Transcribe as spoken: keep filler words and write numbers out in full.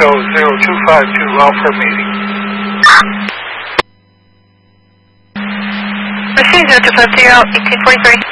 show zero two five two Alpha meeting. Machine zero two five zero, eighteen forty-three.